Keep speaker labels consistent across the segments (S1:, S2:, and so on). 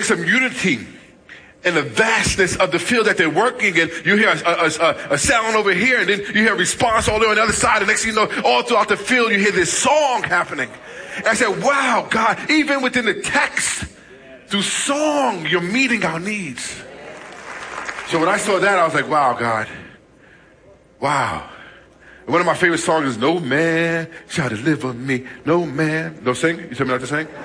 S1: some unity in the vastness of the field that they're working in. You hear a sound over here, and then you hear a response all the way on the other side. And next thing you know, all throughout the field, you hear this song happening. And I said, wow, God, even within the text, through song, you're meeting our needs. So when I saw that, I was like, wow, God. Wow. And one of my favorite songs is, no man shall deliver me. No man. Don't sing? You tell me not to sing?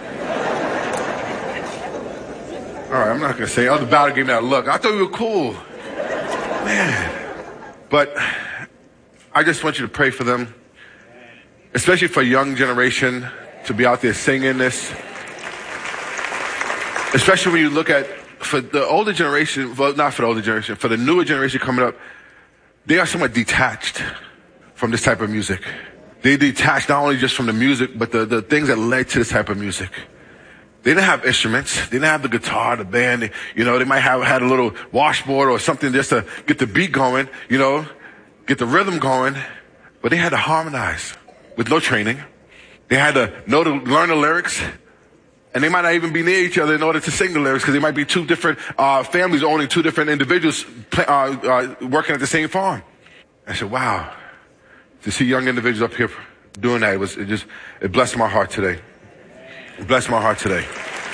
S1: All right, I'm not going to say. Elder Bowder gave me that look. I thought we were cool. Man. But I just want you to pray for them, especially for a young generation to be out there singing this. Especially when you look at, for the older generation, well, not for the older generation, for the newer generation coming up, they are somewhat detached from this type of music. They detached not only just from the music, but the things that led to this type of music. They didn't have instruments. They didn't have the guitar, the band. They might have had a little washboard or something just to get the beat going, get the rhythm going. But they had to harmonize with no training. They had to learn the lyrics. And they might not even be near each other in order to sing the lyrics, because they might be two different families owning two different individuals working at the same farm. I said, wow, to see young individuals up here doing that, it blessed my heart today. It blessed my heart today.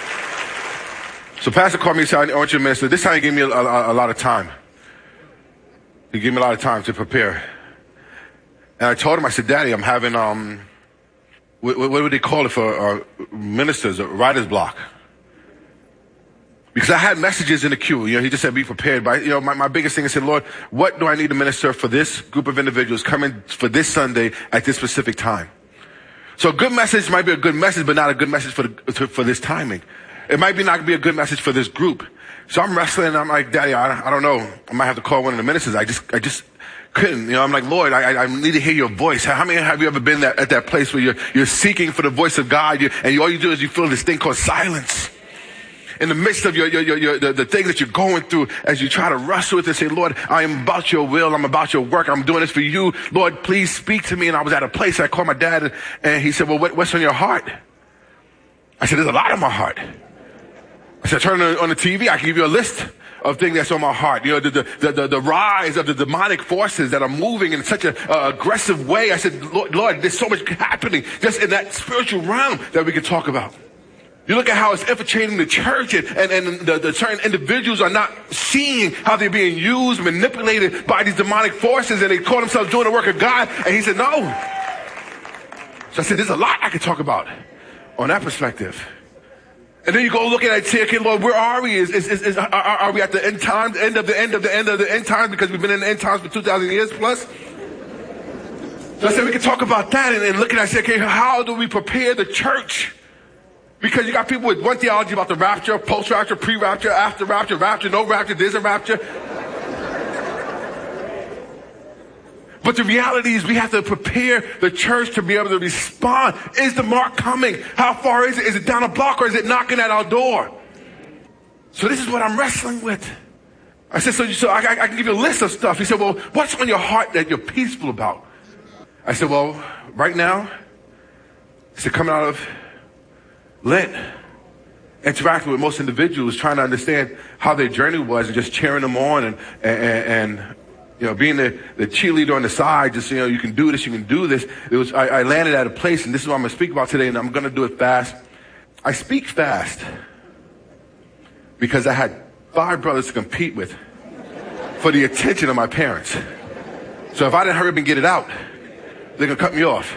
S1: So Pastor called me and said, I want you to minister. This time he gave me a lot of time. He gave me a lot of time to prepare. And I told him, I said, Daddy, I'm having, what would they call it for ministers, a writer's block? Because I had messages in the queue. He just said, be prepared. But, my biggest thing is, I said, Lord, what do I need to minister for this group of individuals coming for this Sunday at this specific time? So a good message might be a good message, but not a good message for this timing. It might not be a good message for this group. So I'm wrestling, and I'm like, Daddy, I don't know. I might have to call one of the ministers. I just couldn't. I'm like, Lord, I need to hear your voice. How many have you ever been at that place where you're seeking for the voice of God, and all you do is you feel this thing called silence? In the midst of the things that you're going through, as you try to wrestle with it, say, Lord, I am about your will. I'm about your work. I'm doing this for you. Lord, please speak to me. And I was at a place, I called my dad, and he said, well, what's on your heart? I said, there's a lot on my heart. I said, turn on the TV. I can give you a list of things that's on my heart. The rise of the demonic forces that are moving in such an aggressive way. I said, Lord, there's so much happening just in that spiritual realm that we can talk about. You look at how it's infiltrating the church, and the certain individuals are not seeing how they're being used, manipulated by these demonic forces, and they call themselves doing the work of God. And he said, no. So I said, there's a lot I could talk about on that perspective. And then you go look at it and say, okay, Lord, where are we? Are we at the end times, end of the end times, because we've been in the end times for 2,000 years plus? So I said, we can talk about that, and look at it and say, okay, how do we prepare the church? Because you got people with one theology about the rapture, post-rapture, pre-rapture, after rapture, rapture, no rapture, there's a rapture. But the reality is we have to prepare the church to be able to respond. Is the mark coming? How far is it? Is it down a block, or is it knocking at our door? So this is what I'm wrestling with. I said, so I can give you a list of stuff. He said, well, what's on your heart that you're peaceful about? I said, well, right now, it's coming out of Lent, interacting with most individuals, trying to understand how their journey was, and just cheering them on, and being the cheerleader on the side, just, you can do this, you can do this. I landed at a place, and this is what I'm going to speak about today, and I'm going to do it fast. I speak fast because I had 5 brothers to compete with for the attention of my parents. So if I didn't hurry up and get it out, they're going to cut me off.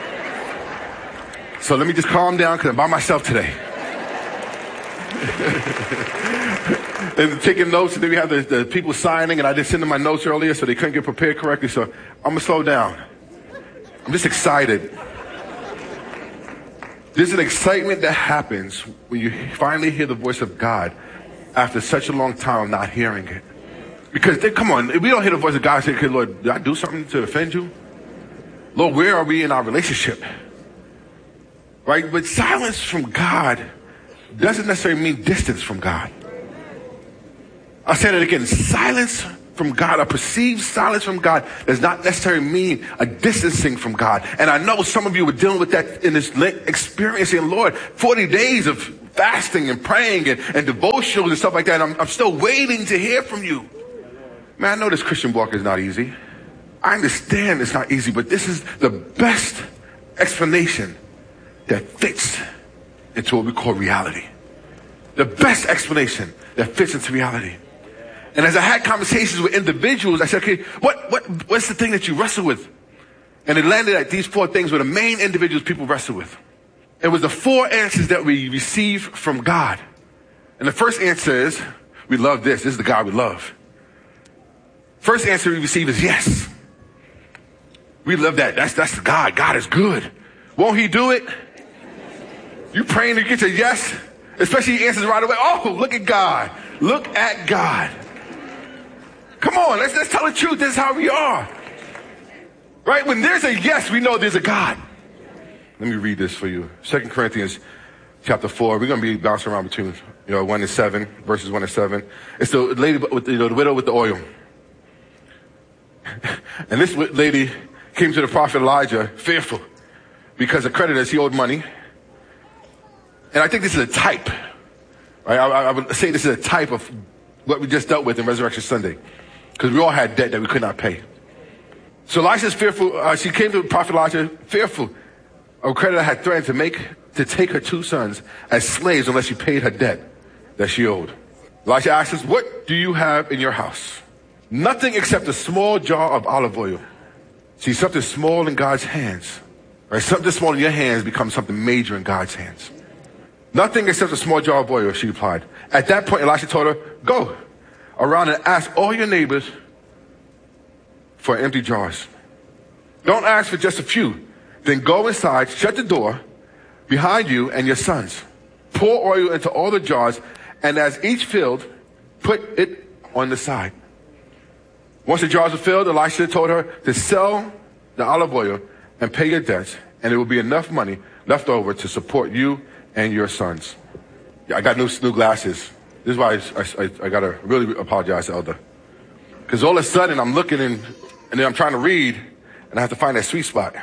S1: So let me just calm down, because I'm by myself today. And taking notes, and then we have the people signing, and I didn't send them my notes earlier, so they couldn't get prepared correctly. So I'm going to slow down. I'm just excited. There's an excitement that happens when you finally hear the voice of God after such a long time of not hearing it. Because, come on, if we don't hear the voice of God, say, okay, Lord, did I do something to offend you? Lord, where are we in our relationship? Right? But silence from God doesn't necessarily mean distance from God. I'll say that again. Silence from God, a perceived silence from God, does not necessarily mean a distancing from God. And I know some of you were dealing with that in this experience. And Lord, 40 days of fasting and praying and devotionals and stuff like that. I'm still waiting to hear from you. Man, I know this Christian walk is not easy. I understand it's not easy, but this is the best explanation that fits into what we call reality. The best explanation that fits into reality. And as I had conversations with individuals, I said, okay, what's the thing that you wrestle with? And it landed at these 4 things were the main individuals people wrestle with. It was the 4 answers that we receive from God. And the first answer is, we love this. This is the God we love. First answer we receive is yes. We love that. That's the God. God is good. Won't he do it? You praying to get your yes? Especially he answers right away. Oh, look at God. Look at God. Come on, let's tell the truth. This is how we are. Right? When there's a yes, we know there's a God. Let me read this for you. 2 Corinthians chapter 4. We're going to be bouncing around between 1 and 7, verses 1 and 7. It's the lady with the widow with the oil. And this lady came to the prophet Elijah fearful because the creditors, he owed money. And I think this is a type. Right? I would say this is a type of what we just dealt with in Resurrection Sunday. Because we all had debt that we could not pay. So Elisha's fearful. She came to the prophet Elijah fearful. A creditor had threatened to take her 2 sons as slaves unless she paid her debt that she owed. Elisha asked us, what do you have in your house? Nothing except a small jar of olive oil. See, something small in God's hands. Right? Something small in your hands becomes something major in God's hands. Nothing except a small jar of oil, she replied. At that point, Elisha told her, go around and ask all your neighbors for empty jars. Don't ask for just a few. Then go inside, shut the door behind you and your sons. Pour oil into all the jars, and as each filled, put it on the side. Once the jars were filled, Elisha told her to sell the olive oil and pay your debts, and it will be enough money left over to support you and your sons. I got new glasses. This is why I got to really apologize to Elder. Because all of a sudden I'm looking and then I'm trying to read and I have to find that sweet spot.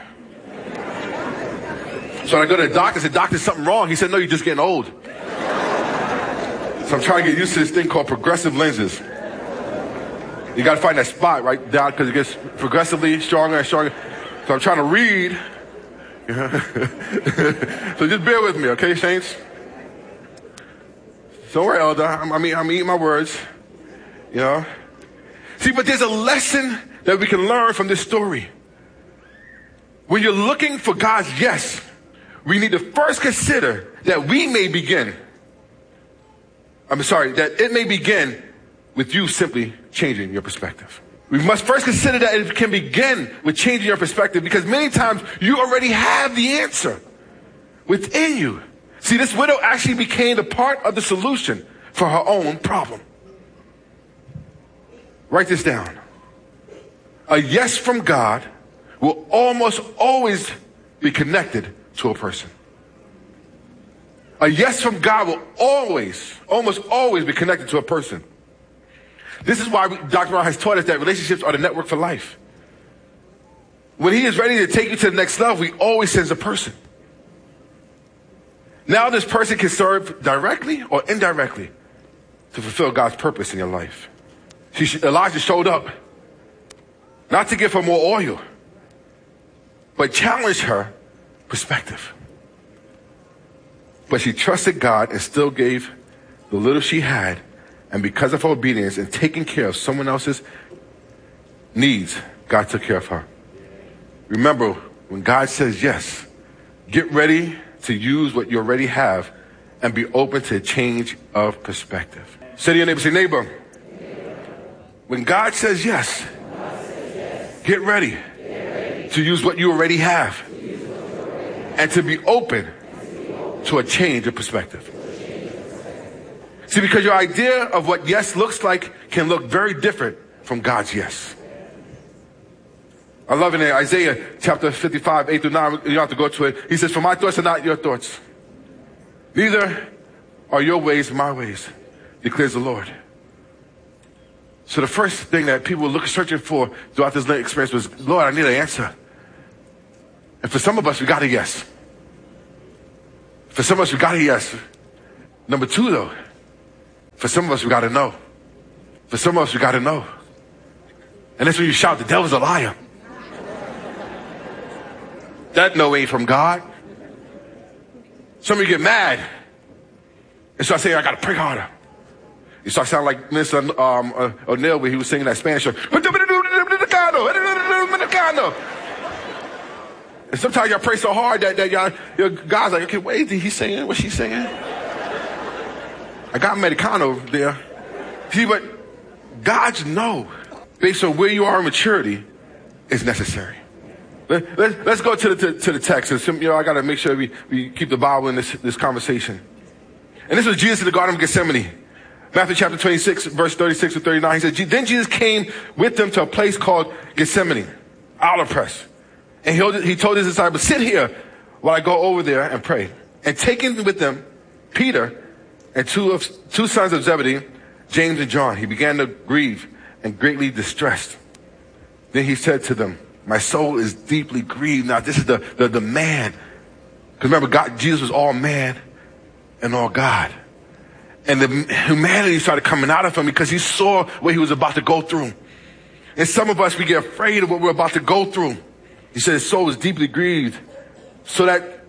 S1: So I go to the doctor and said, doctor, something wrong. He said, no, you're just getting old. So I'm trying to get used to this thing called progressive lenses. You got to find that spot right down because it gets progressively stronger and stronger. So I'm trying to read. So just bear with me, okay, saints? Don't worry, Elder. I'm eating my words. See, but there's a lesson that we can learn from this story. When you're looking for God's yes, we need to first consider that that it may begin with you simply changing your perspective. We must first consider that it can begin with changing your perspective because many times you already have the answer within you. See, this widow actually became a part of the solution for her own problem. Write this down. A yes from God will almost always be connected to a person. A yes from God will almost always be connected to a person. This is why Dr. Brown has taught us that relationships are the network for life. When he is ready to take you to the next level, he always sends a person. Now this person can serve directly or indirectly to fulfill God's purpose in your life. Elijah showed up not to give her more oil, but challenged her perspective. But she trusted God and still gave the little she had. And because of her obedience and taking care of someone else's needs, God took care of her. Remember, when God says yes, get ready to use what you already have and be open to a change of perspective. Say to your neighbor, say, neighbor, when God says yes, get ready to use what you already have and to be open to a change of perspective. See, because your idea of what yes looks like can look very different from God's yes. I love it in Isaiah chapter 55, 8 through 9. You don't have to go to it. He says, for my thoughts are not your thoughts. Neither are your ways my ways, declares the Lord. So the first thing that people were searching for throughout this experience was, Lord, I need an answer. And for some of us, we got a yes. For some of us, we got a yes. Number two, though, for some of us, we got to know. For some of us, we got to know. And that's when you shout, the devil's a liar. That no ain't from God. Some of you get mad and start saying, I got to pray harder. You start sounding like Mr. O'Neill when he was singing that Spanish song. And sometimes y'all pray so hard that your God's like, okay, wait, did he saying? What's she saying? I got Americano there. See, but God's no, based on where you are in maturity, is necessary. Let's go to the text. I got to make sure we keep the Bible in this conversation. And this was Jesus in the Garden of Gethsemane. Matthew chapter 26, verse 36 to 39. He said, then Jesus came with them to a place called Gethsemane, olive press. And he told his disciples, sit here while I go over there and pray. And taking with them Peter and two sons of Zebedee, James and John, he began to grieve and greatly distressed. Then he said to them, my soul is deeply grieved. Now this is the man. Because remember, Jesus was all man and all God. And the humanity started coming out of him because he saw what he was about to go through. And some of us, we get afraid of what we're about to go through. He said his soul is deeply grieved so that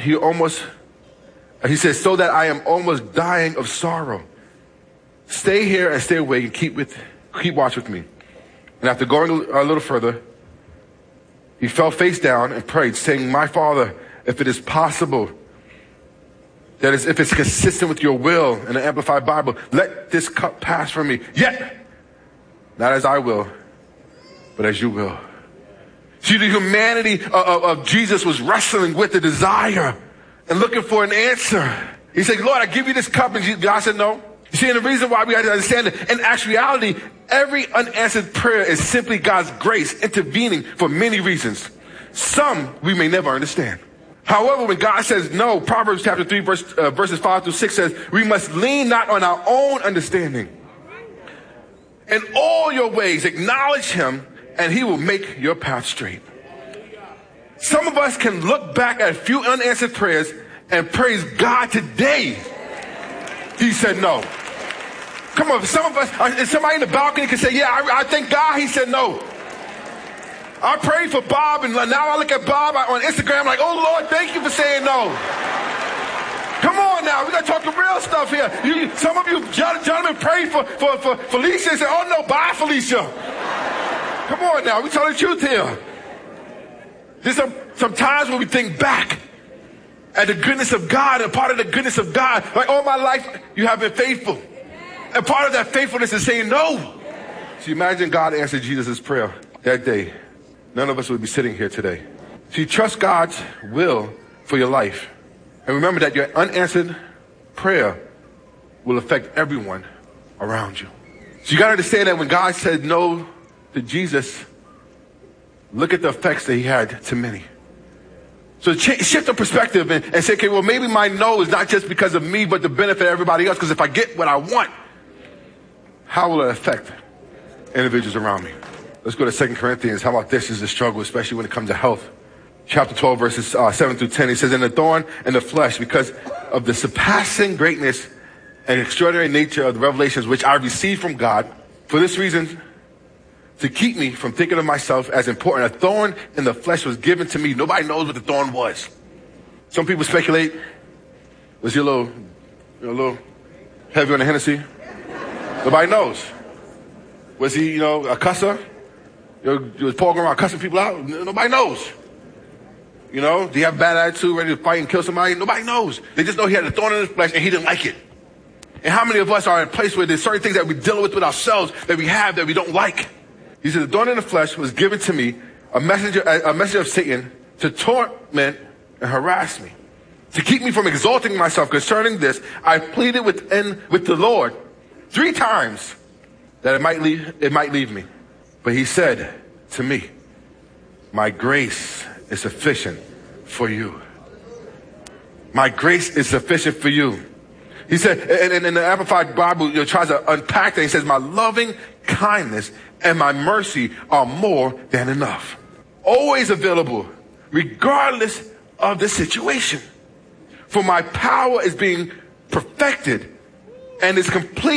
S1: so that I am almost dying of sorrow. Stay here and stay awake and keep watch with me. And after going a little further, he fell face down and prayed, saying, my Father, if it is possible, that is, if it's consistent with your will in the Amplified Bible, let this cup pass from me. Yet, not as I will, but as you will. See, the humanity of Jesus was wrestling with the desire and looking for an answer. He said, Lord, I give you this cup. And God said, no. You see, and the reason why we have to understand that in actuality, every unanswered prayer is simply God's grace intervening for many reasons. Some we may never understand. However, when God says no, Proverbs chapter 3, verses 5 through 6 says, we must lean not on our own understanding. In all your ways, acknowledge him, and he will make your path straight. Some of us can look back at a few unanswered prayers and praise God today. He said no. Come on, some of us, somebody in the balcony can say, yeah, I thank God he said no. I prayed for Bob, and now I look at Bob on Instagram like, oh, Lord, thank you for saying no. Come on now, we got to talk the real stuff here. Some of you gentlemen prayed for Felicia and said, oh, no, bye, Felicia. Come on now, we tell the truth here. There's some times when we think back at the goodness of God, and part of the goodness of God, like all my life, you have been faithful. And part of that faithfulness is saying no. So imagine God answered Jesus' prayer that day. None of us would be sitting here today. So you trust God's will for your life. And remember that your unanswered prayer will affect everyone around you. So you got to understand that when God said no to Jesus, look at the effects that he had to many. So shift the perspective and say, okay, well, maybe my no is not just because of me, but to benefit everybody else. Because if I get what I want, how will it affect individuals around me? Let's go to 2 Corinthians. How about this is the struggle, especially when it comes to health. Chapter 12, verses 7 through 10. He says, and the thorn in the flesh, because of the surpassing greatness and extraordinary nature of the revelations which I received from God, for this reason, to keep me from thinking of myself as important, a thorn in the flesh was given to me. Nobody knows what the thorn was. Some people speculate, was he a little heavy on the Hennessy? Nobody knows. Was he, a cusser? He was walking around cussing people out? Nobody knows. Do you have a bad attitude, ready to fight and kill somebody? Nobody knows. They just know he had a thorn in his flesh and he didn't like it. And how many of us are in a place where there's certain things that we're dealing with ourselves that we have that we don't like? He said, the thorn in the flesh was given to me, a messenger of Satan to torment and harass me. To keep me from exalting myself concerning this, I pleaded with the Lord 3 times that it might leave me. But he said to me, my grace is sufficient for you. My grace is sufficient for you. He said, and in the Amplified Bible, tries to unpack that. He says, my loving kindness and my mercy are more than enough. Always available, regardless of the situation. For my power is being perfected and is complete.